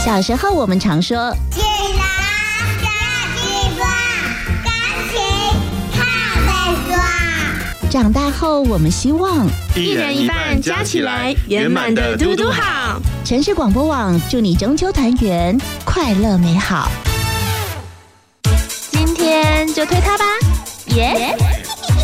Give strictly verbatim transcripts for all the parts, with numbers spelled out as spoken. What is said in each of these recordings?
小时候我们常说记得小地方钢琴看本书， 长大后我们希望一人一半加起来圆满的嘟嘟好。 城市广播网祝你中秋团圆快乐美好。 今天就推它吧，耶、yeah!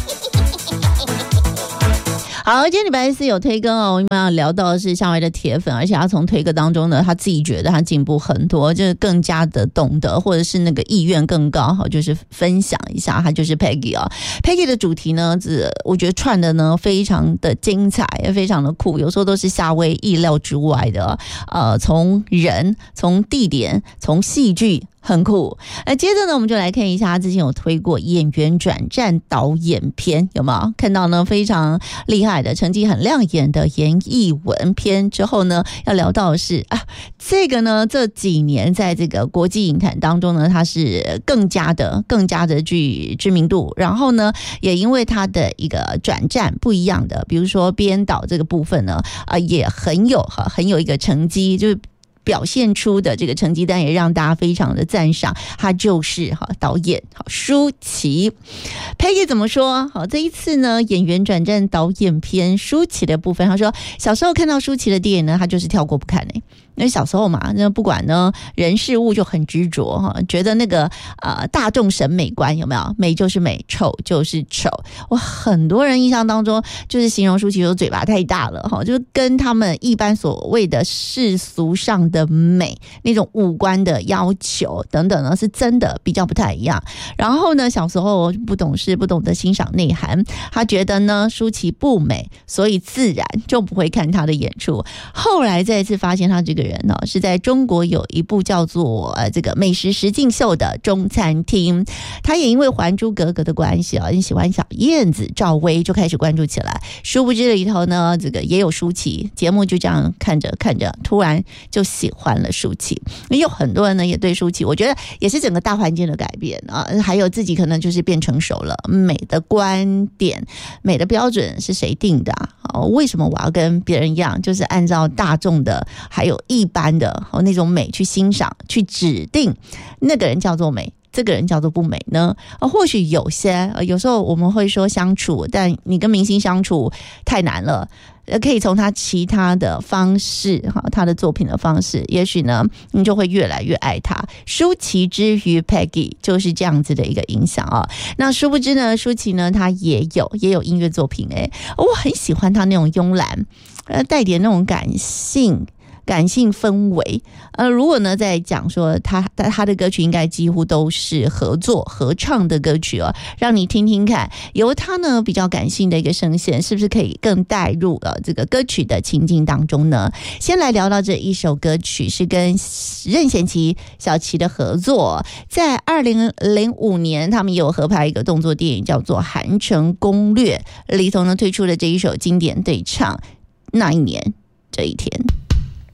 好，今天礼拜四有推更哦，我们要聊到的是夏薇的铁粉，而且他从推歌当中呢，他自己觉得他进步很多，就是更加的懂得，或者是那个意愿更高，好，就是分享一下，他就是 Peggy 啊、哦、，Peggy 的主题呢，我觉得串的呢非常的精彩，也非常的酷，有时候都是夏薇意料之外的，呃，从人、从地点、从戏剧。很酷。那接着呢，我们就来看一下他之前有推过演员转战导演篇，有没有看到呢？非常厉害的，成绩很亮眼的严艺文篇之后呢，要聊到的是啊，这个呢这几年在这个国际影坛当中呢，他是更加的更加的具知名度，然后呢，也因为他的一个转战不一样的，比如说编导这个部分呢，啊、呃、也很有很有一个成绩，就是。表现出的这个成绩单也让大家非常的赞赏，他就是哈导演好舒淇。Peggy 怎么说？好，这一次呢演员转战导演篇舒淇的部分，他说小时候看到舒淇的电影呢，他就是跳过不看哎。因为小时候嘛，那不管呢人事物就很执着哈，觉得那个呃大众审美观有没有美就是美，丑就是丑。我很多人印象当中就是形容舒淇说嘴巴太大了哈，就是跟他们一般所谓的世俗上的美那种五官的要求等等呢，是真的比较不太一样。然后呢，小时候不懂事，不懂得欣赏内涵，他觉得呢舒淇不美，所以自然就不会看他的演出。后来再次发现他这个人呢，是在中国有一部叫做呃这个美食实境秀的中餐厅，他也因为《还珠格格》的关系啊，很喜欢小燕子赵薇，就开始关注起来。殊不知里头呢，这个也有舒淇，节目就这样看着看着，突然就喜欢了舒淇。有很多人呢也对舒淇，我觉得也是整个大环境的改变啊，还有自己可能就是变成熟了。美的观点、美的标准是谁定的啊？为什么我要跟别人一样，就是按照大众的还有一般的那种美去欣赏，去指定那个人叫做美，这个人叫做不美呢？或许有些有时候我们会说相处，但你跟明星相处太难了，可以从他其他的方式，他的作品的方式，也许呢你就会越来越爱他。舒淇之于 Peggy 就是这样子的一个影响啊。那殊不知呢，舒淇呢他也有也有音乐作品哎，我很喜欢他那种慵懒，呃，带点那种感性。感性氛围，呃，如果呢在讲说他他的歌曲应该几乎都是合作合唱的歌曲哦，让你听听看，由他呢比较感性的一个声线，是不是可以更带入呃这个歌曲的情境当中呢？先来聊到这一首歌曲是跟任贤齐、小齐的合作，在二零零五年他们也有合拍一个动作电影叫做《韩城攻略》，里头呢推出了这一首经典对唱《那一年这一天》。